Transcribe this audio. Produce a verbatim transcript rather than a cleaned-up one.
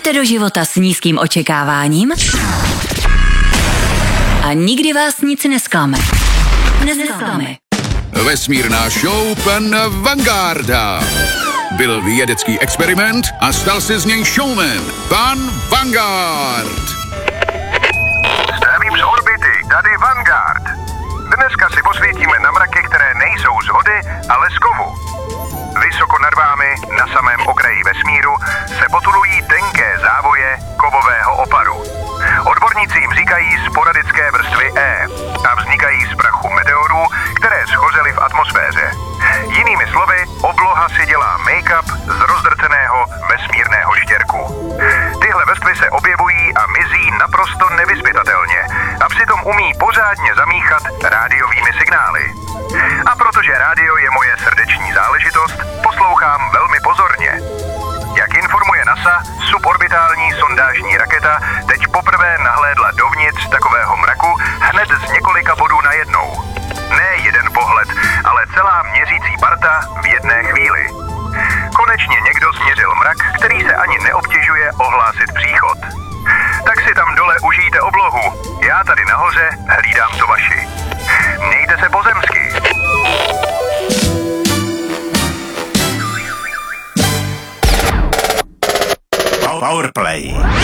Jdete do života s nízkým očekáváním a nikdy vás nic nesklame. Nesklame. Vesmírná show pan Vangarda. Byl vědecký experiment a stal se z něj showman. Pan Vanguard. Zdravím z orbity, tady Vanguard. Dneska si posvítíme na mraky, které nejsou z vody, ale z kovu. Vysoko nad vámi, na samém okraji vesmíru, se potulují tenké závoje kovového oparu. Odborníci jim říkají sporadické vrstvy E a vznikají z prachu meteorů, které schořely v atmosféře. Jinými slovy, obloha si dělá make-up z rozdrceného vesmírného štěrku. Tyhle vrstvy se objevují a mizí naprosto nevyzpytatelně a přitom umí pořádně zamíchat rádiovými signály. A protože rádio je moje srdeční záležitost, poslouchám velmi pozorně. Jak informuje NASA, suborbitální sondážní raketa teď poprvé nahlédla dovnitř takového mraku hned z několika bodů najednou. Ne jeden pohled, ale celá měřící parta v jedné chvíli. Konečně někdo změřil mrak, který se ani neobtěžuje ohlásit příchod. Tak si tam dole užijte oblohu, já tady nahoře hlídám to vaši. Mějte se pozemsky. Powerplay.